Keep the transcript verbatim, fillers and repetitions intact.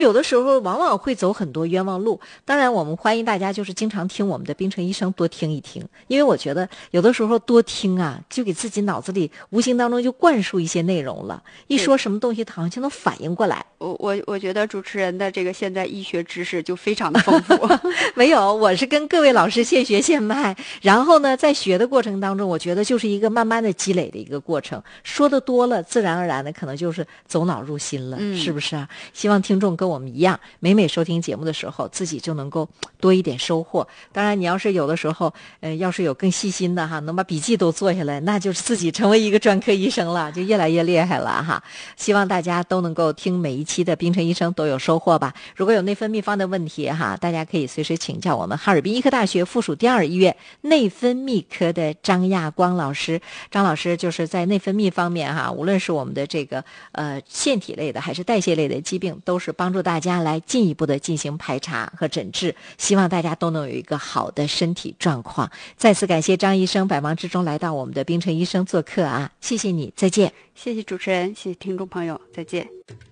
有的时候往往会走很多冤枉路，当然我们欢迎大家就是经常听我们的冰城医生多听一听，因为我觉得有的时候多听啊，就给自己脑子里无形当中就灌输一些内容了，一说什么东西好像就能反应过来。 我我我觉得主持人的这个现在医学知识就非常的丰富。 没有，我是跟各位老师现学现卖，然后呢在学的过程当中，我觉得就是一个慢慢的积累的一个过程，说的多了自然而然的可能就是走脑入心了、嗯、是不是啊？希望听众跟我们一样，每每收听节目的时候自己就能够多一点收获。当然你要是有的时候呃，要是有更细心的哈，能把笔记都做下来，那就是自己成为一个专科医生了，就越来越厉害了哈。希望大家都能够听每一期的冰城医生都有收获吧。如果有内分泌方的问题哈，大家可以随时请教我们哈尔滨医科大学附属第二医院内分泌科的张亚光老师。张老师就是在内分泌方面哈，无论是我们的这个呃腺体类的还是代谢类的疾病，都是帮助大家来进一步的进行排查和诊治，希望大家都能有一个好的身体状况。再次感谢张医生百忙之中来到我们的冰城医生做客啊，谢谢你，再见。 谢谢主持人，谢谢听众朋友，再见。